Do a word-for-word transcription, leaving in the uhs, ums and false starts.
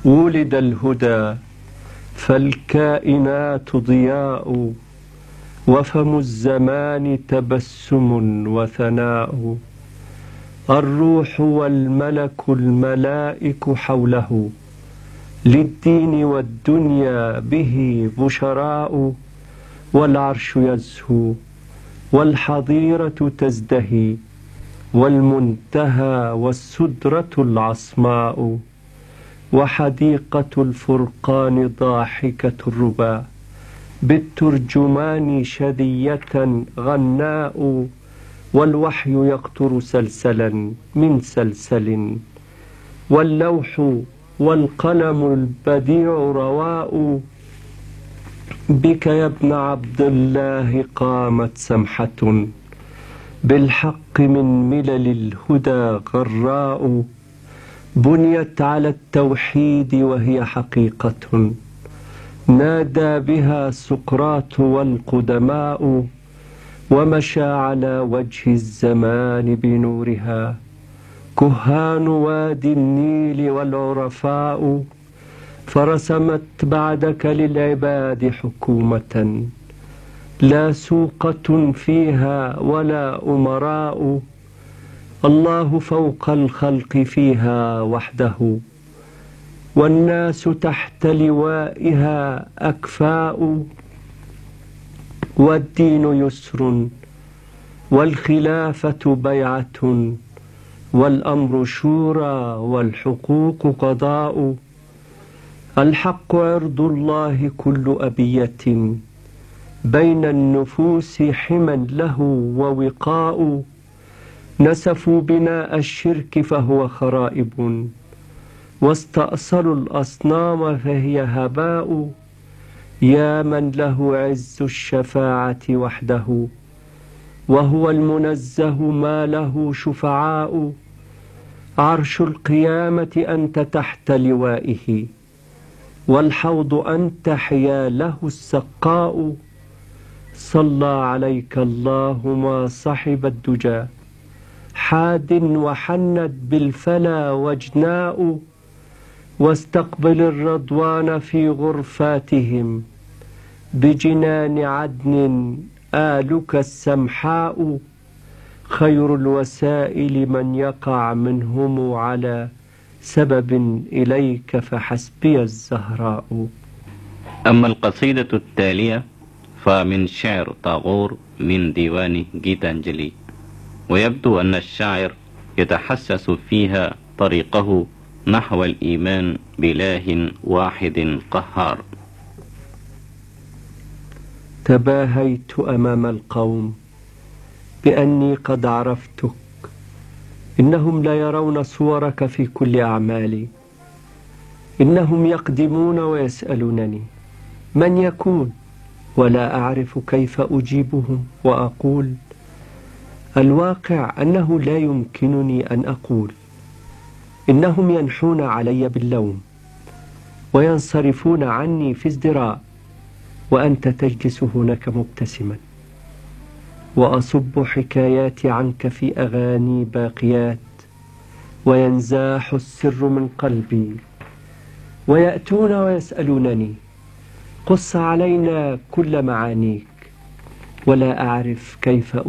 ولد الهدى فالكائنات ضياء، وفم الزمان تبسم وثناء. الروح والملك الملائك حوله، للدين والدنيا به بشراء. والعرش يزهو والحظيرة تزدهي، والمنتهى والسدرة العصماء. وحديقة الفرقان ضاحكة الربا، بالترجمان شذية غناء. والوحي يقطر سلسلا من سلسل، واللوح والقلم البديع رواء. بك يا ابن عبد الله قامت سمحة، بالحق من ملل الهدى غراء. بنيت على التوحيد وهي حقيقة، نادى بها سقراط والقدماء. ومشى على وجه الزمان بنورها كهان وادي النيل والعرفاء. فرسمت بعدك للعباد حكومة، لا سوقة فيها ولا أمراء. الله فوق الخلق فيها وحده، والناس تحت لوائها أكفاء. والدين يسر والخلافة بيعة، والأمر شورى والحقوق قضاء. الحق عرض الله كل أبية، بين النفوس حمى له ووقاء. نسفوا بناء الشرك فهو خرائب، واستأصلوا الأصنام فهي هباء. يا من له عز الشفاعة وحده، وهو المنزه ما له شفعاء. عرش القيامة أنت تحت لوائه، والحوض أنت حياله السقاء. صلى عليك الله ما صحب الدجى، حاد وحنت بالفلا وجناء. واستقبل الرضوان في غرفاتهم، بجنان عدن آلك السمحاء. خير الوسائل من يقع منهم على سبب إليك فحسبي الزهراء. أما القصيدة التالية فمن شعر طاغور من ديوان جيتانجلي، ويبدو أن الشاعر يتحسس فيها طريقه نحو الإيمان بإله واحد قهار. تباهيت أمام القوم بأني قد عرفتك، إنهم لا يرون صورك في كل أعمالي. إنهم يقدمون ويسألونني من يكون، ولا أعرف كيف أجيبهم وأقول. الواقع أنه لا يمكنني أن أقول. إنهم ينحون علي باللوم وينصرفون عني في ازدراء، وأنت تجلس هناك مبتسما. وأصب حكاياتي عنك في أغاني باقيات، وينزاح السر من قلبي. ويأتون ويسألونني قص علينا كل معانيك، ولا أعرف كيف